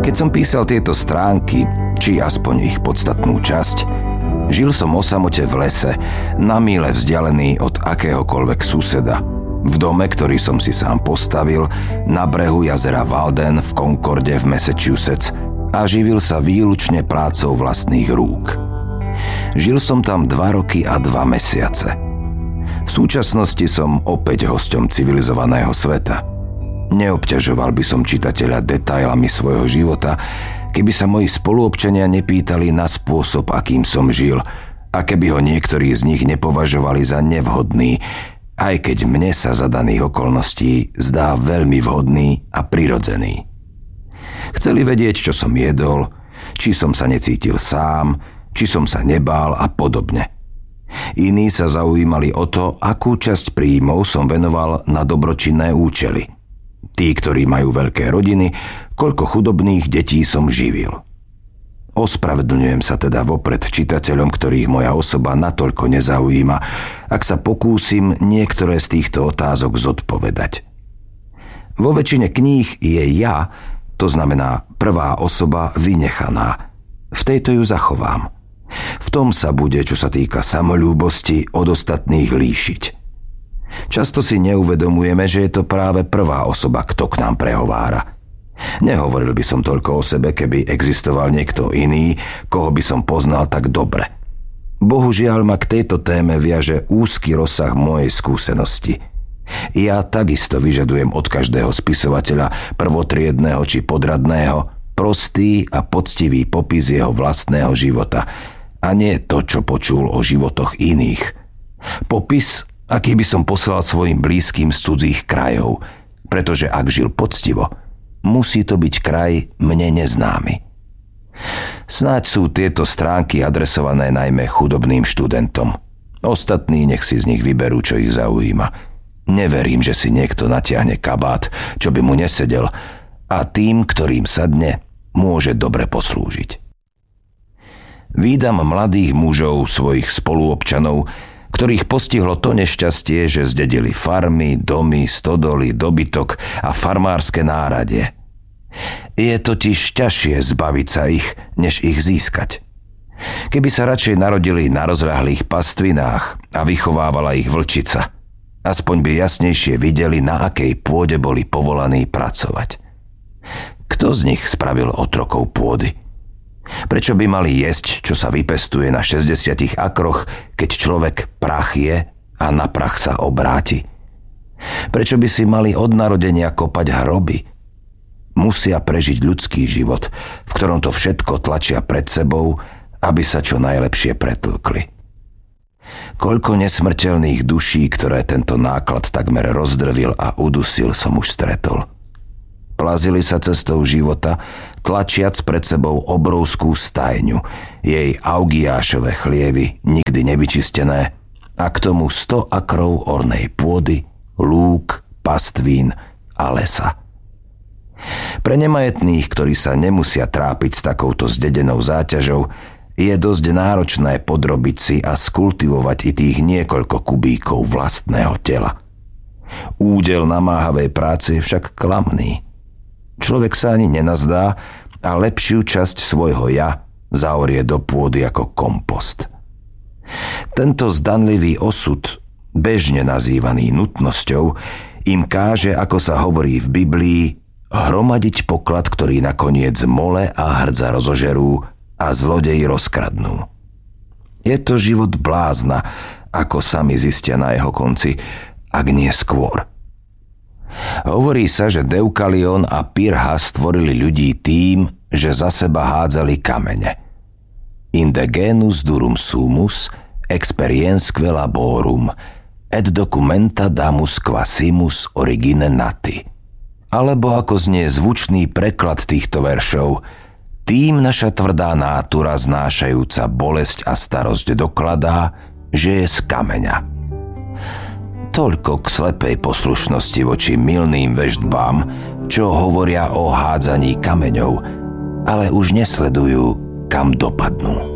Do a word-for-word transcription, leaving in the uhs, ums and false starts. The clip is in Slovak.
Keď som písal tieto stránky, či aspoň ich podstatnú časť, žil som o samote v lese, na míle vzdialený od akéhokoľvek suseda, v dome, ktorý som si sám postavil, na brehu jazera Walden v Concorde v Massachusetts a živil sa výlučne prácou vlastných rúk. Žil som tam dva roky a dva mesiace. V súčasnosti som opäť hosťom civilizovaného sveta. Neobťažoval by som čitateľa detailami svojho života, keby sa moji spoluobčania nepýtali na spôsob, akým som žil, a keby ho niektorí z nich nepovažovali za nevhodný, aj keď mne sa za daných okolností zdá veľmi vhodný a prirodzený. Chceli vedieť, čo som jedol, či som sa necítil sám, či som sa nebál a podobne. Iní sa zaujímali o to, akú časť príjmov som venoval na dobročinné účely. Tí, ktorí majú veľké rodiny, koľko chudobných detí som živil. Ospravedlňujem sa teda vopred čitateľom, ktorých moja osoba natoľko nezaujíma, ak sa pokúsim niektoré z týchto otázok zodpovedať. Vo väčšine kníh je ja, to znamená prvá osoba, vynechaná. V tejto ju zachovám. V tom sa bude, čo sa týka samoľúbosti, od ostatných líšiť. Často si neuvedomujeme, že je to práve prvá osoba, kto k nám prehovára. Nehovoril by som toľko o sebe, keby existoval niekto iný, koho by som poznal tak dobre. Bohužiaľ ma k tejto téme viaže úzky rozsah mojej skúsenosti. Ja takisto vyžadujem od každého spisovateľa, prvotriedného či podradného, prostý a poctivý popis jeho vlastného života, a nie to, čo počul o životoch iných. Popis, aký by som poslal svojim blízkym z cudzích krajov, pretože ak žil poctivo, musí to byť kraj mne neznámy. Snáď sú tieto stránky adresované najmä chudobným študentom. Ostatní nech si z nich vyberú, čo ich zaujíma. Neverím, že si niekto natiahne kabát, čo by mu nesedel, a tým, ktorým sadne, môže dobre poslúžiť. Vídam mladých mužov, svojich spoluobčanov, ktorých postihlo to nešťastie, že zdedili farmy, domy, stodoly, dobytok a farmárske náradie. Je totiž ťažšie zbaviť sa ich, než ich získať. Keby sa radšej narodili na rozľahlých pastvinách a vychovávala ich vlčica, aspoň by jasnejšie videli, na akej pôde boli povolaní pracovať. Kto z nich spravil otrokov pôdy? Prečo by mali jesť, čo sa vypestuje na šesťdesiatich akroch, keď človek prach je a na prach sa obráti? Prečo by si mali od narodenia kopať hroby? Musia prežiť ľudský život, v ktorom to všetko tlačia pred sebou, aby sa čo najlepšie pretlkli. Koľko nesmrteľných duší, ktoré tento náklad takmer rozdrvil a udusil, som už stretol. Plazili sa cestou života, tlačiac pred sebou obrovskú stajňu, jej augiášové chlievy nikdy nevyčistené, a k tomu sto akrov ornej pôdy, lúk, pastvín a lesa. Pre nemajetných, ktorí sa nemusia trápiť s takouto zdedenou záťažou, je dosť náročné podrobiť si a skultivovať i tých niekoľko kubíkov vlastného tela. Údel namáhavej práce je však klamný. Človek sa ani nenazdá a lepšiu časť svojho ja zaorie do pôdy ako kompost. Tento zdanlivý osud, bežne nazývaný nutnosťou, im káže, ako sa hovorí v Biblii, hromadiť poklad, ktorý nakoniec mole a hrdza rozožerú a zlodeji rozkradnú. Je to život blázna, ako sami zistia na jeho konci, ak nie skôr. Hovorí sa, že Deukalion a Pirha stvorili ľudí tým, že za seba hádzali kamene. Inde genus durum sumus, experiensque laborum, et documenta damus quasimus origine nati. Alebo ako znie zvučný preklad týchto veršov, tým naša tvrdá nátura znášajúca bolesť a starosť dokladá, že je z kameňa. Toľko k slepej poslušnosti voči mylným veštbám, čo hovoria o hádzaní kameňov, ale už nesledujú, kam dopadnú.